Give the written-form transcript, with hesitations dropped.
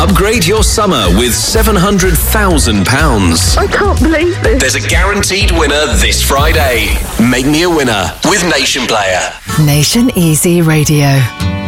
Upgrade your summer with £700,000. I can't believe this. There's a guaranteed winner this Friday. Make me a winner with Nation Player. Nation Easy Radio.